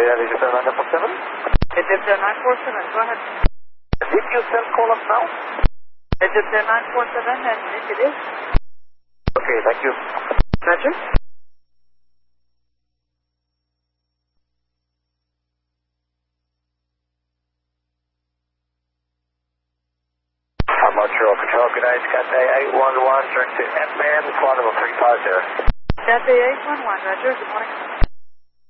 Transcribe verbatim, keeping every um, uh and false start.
Is it nine four seven? Is it nine four seven? Go ahead. Did you self call us now? Is it nine four seven? And if it is? Okay, thank you. Roger. I'm Montreal Control. Good night. Cathay eight one one. Direct to F M. Quantum three five zero. Cathay eight one one. Roger. Good morning.